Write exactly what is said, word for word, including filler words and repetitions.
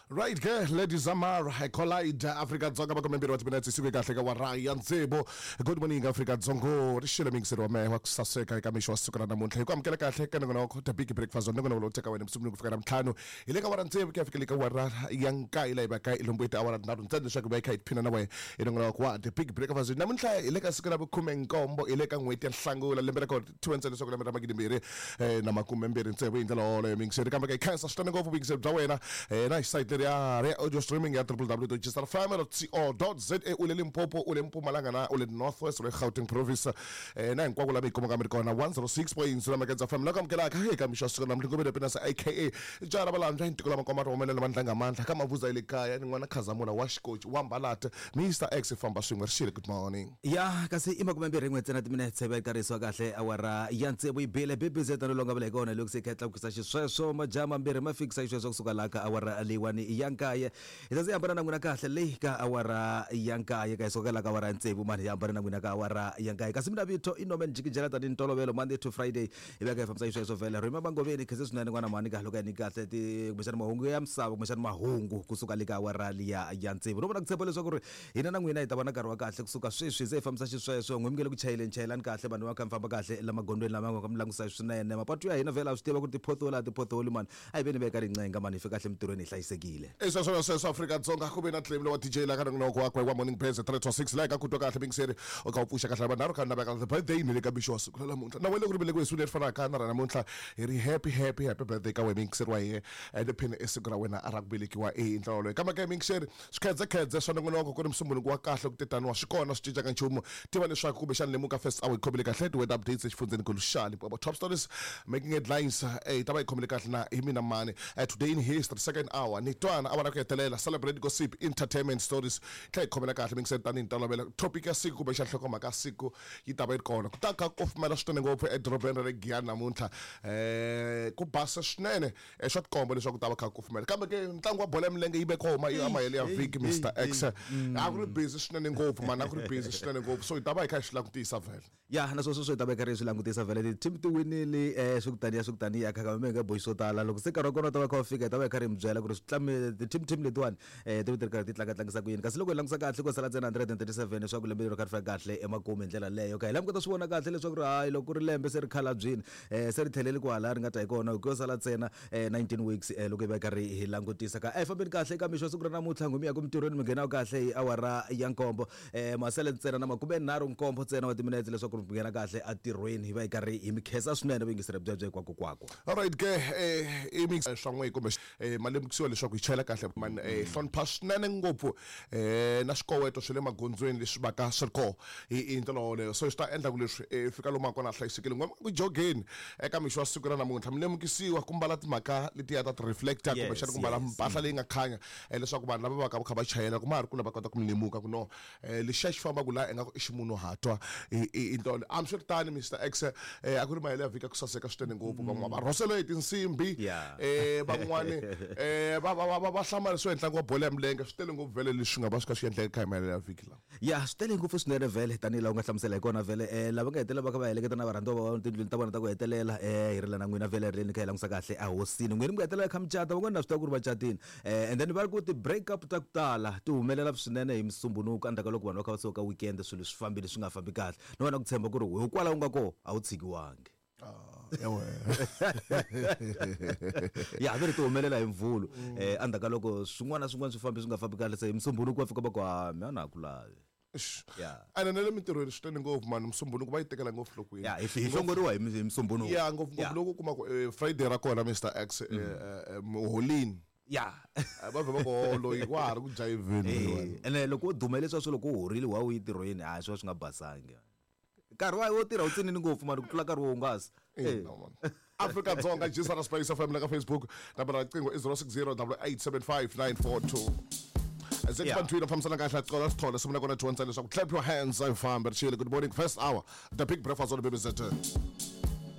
Right ke ladies amar collide Africa Dzonga ba komembiri wa timinetse siku kahle ka wa Ryan Ntsebo. Good morning Africa Dzongo rishile mingisero me wa kusaseka eka misho wasukana namuntlha ku amkela kahle ka ngona ku the big breakfast ngona ngona lo teka wena msumuni kufika namhlanu ile ka wa Ntsebo ke afika ka wa yanka ile ba ka ilombo ita awara naro ntsende shaka ba ka iphina na we ile ngona ku the big breakfast namuntlha ile ka sikana bukhume nkombo ile ka ngweti ya nhlangula lembe ko twenty lesoko lembe ramagidi mbiri eh na makumembiri Ntsebo indlela ole mingisero kamba ka cancer stone ngofu mingisero bya wena eh na site ya audio streaming ya w w w dot gistar family dot co dot za ule Limpopo ule Mpumalanga na ule Northwest ule Gauteng province eh na inkwakula la bikoma kamera kona one oh six point zero makenza family la kamkela ka he kamisho sona mlingobele pena sa aka jara balanda intikola makoma romela lamandla ngamandla kama vuza ile kaya ni ngwana khazamula wash coach wambalata Mister X famba swinga rishile. Good morning ya kasi ima kumembere ngwetsena timine tsebe kariswa kahle awara ya Ntsebo ibele bebezeta no longa bele kona lokusekhetla kusashe sweswo majama mbere mafikisa isho kusuka laka awara aliwani yankaya isazi yambana na nguna kahle le ka awara yankaya ka isokela ka awara Ntsebo manje yambana na nguna ka awara yankaya kasimina bitho inome njikijela tani ntolobelo Monday to Friday ibeka famsa isho so vele remember ngobeni khese sunane ngwana mani kahlo ka ni kahle ti kumshana mahungu ya msabo kumshana mahungu kusuka le ka awara ya ya Ntsebo noma Ntsebo leswaku ri hina na ngwina itabana karwa kahle kusuka sweswi ze famsa xisweswo ngwemukele ku chayile nchayelani kahle vanhu va kamfamba kahle la magondweni lama nga kamlangusa swinene mapatu ya hina vela switiva ku ti pothola ti pothola man ayi bene beka rincenga mani fika kahle mtirweni hlayisekile eso so so Africa Dzonga kube na claim lo D J la kana noko wakwe wa morning praise three to six like akutwa kahle bingiseri okawupusha kahle abanaro kana beka the birthday ni le ka bisho wasukula lamunhla na wele ku ribele kwesune fana kana namunhla iri happy happy happy birthday ka we bingiseri wa ye and pin esikura wena arakubelekiwa e inhlolo kama ke bingiseri sikhedze khedze sona ngonoko ku msumbulu kwa kahle kutetana wa shikona sitshija kanchumo tiva leswaku kube shani lemuka first hour ikhobele kahle with updates echifundzeni kolushali about top stories making headlines eh taba ikhomele kahle na imina mane today in history second hour ni twana abana kuyetelela celebrate gossip entertainment stories tlhe ikhomela kahle bengisetani intalabela topic ya siku kube shahloko maka siku yitaba ikhona kutaka kofumela sitone ngophe edrobeni re Giyani namunhla eh ku basa swinene short combo leswaku taba kha kofumela kambe ke ntlangu wa bola emilenge yibe khoma iamahele ya viki Mister X akuri busy swinene ngopfu mana akuri busy swinene ngopfu so itaba ikha shilangutisa vele ya na so so so itaba ikha shilangutisa vele team ti winile eh sukutani ya sukutani ya khaka menge boyiso tala loko se karwa kona taba kha fika itaba ikha rimbyela ku ri switlame team team letiwani eh ti tirika ti tlanga tlangisa ku yini kasi loko langisa kahle ko sala tsena one hundred thirty-seven leswaku lembe ro karfa kahle emakume ndlela leyo okay lamku ta swivona kahle leswaku ri hayi loko ri lembe se ri khala byini eh se ri theleli ku hala ri nga ta ikona ku sala tsena nineteen weeks eh loko iba karhi hi langutisa ka eh fambeni kahle ka misho siku ra namuntlha ngumi ya ku mtirweni mingena kahle awara ya nkombo eh masele tsena na makume nharhu nkombo tsena wa timinetse leswaku ri mingena kahle atirweni hi va karhi hi mikhesa swinene vingisire bya kwako kwako. All right ke eh imix swangwe kumbe eh malemukisiwa leswaku hi chela kahle man eh hlonipha swinene ngopfu eh na swikoweto swa le magondzweni leswi va ka swiriko hi intolo leyo so swi ta endla ku leswi eh fika lomu kona hlayisekile ngoma ku jogeni eka mixo siku ra namuntlha milemukisiwa ku mbala timhaka leti ya ta ti reflector kumbe xana ku mbala mpahla leyi nga khanya leswaku vanhu lava va ka va kha va chayela ku ma ri ku lava kota ku milemuka ku no eh lexi xi famba ku la enga ku i ximunhu hatwa i intolo am sure tani Mister X eh akuri mahele ya vika ku saseka switene ngopfu van'wana va roselo hi tinsimbi eh van'wana eh va va va hlamala swo entlangu wa bola ya milenge swi tele ngopfu vele leswi nga va swi ka swi endleka hi mahele ya viki la ya swi tele ngopfu swinene vele tanihi laha u nga hlamusela hi kona vele eh lava nga hetelela va kha va heleketa na varhandziwa va tindlwini ta vona ta ku hetelela eh hi ri lana n'wina vele ri ni kha hi langusa kahle a hosini n'wina mi nga hetelela kha mucata van'wana na swi tiva ku ri va catini eh and then va ri ku ti break up ta ku tala ti humelela swinene hi musumbunuko endzhaku ka loko vanhu va kha va suka weekend swilo swi fambile swi nga fambi kahle no vona ku tshemba ku ri we kwala u nga ko a wu tshikiwangi ah yawe ya veri to humelela hi mvulu eh endzhaku ka loko swin'wana swin'wana swi fambi swi nga fambi kahle se musumbunuko wa fika va ku ha mi ana ku lavi ya ana nele mitirhweni swi tene ngopfu mani musumbunuko va yi tekela ngopfu loko ya hi hlongoriwa hi musumbunuko ya ngopfu ngopfu loko kuma ku Friday ra kona Mister X holini ya va va ko loyi wa ha ri ku jayiveni ene loko u dumele leswa swo loko u horile wa u yi tirhweni a swi swi nga basangi nkarhi wa wo tirha u tsinini ngopfu mani ku tlula nkarhi wo hungasa Africa Dzonga Gistar Space F M la ka Facebook nambara ya riqingho i zero six zero eight eight seven five nine four two Zekubantwini famsana kahle xola sithola simuna kona twenty leswaku clap your hands ayifamba rishile. Good morning first hour the big breakfast on the B B Z.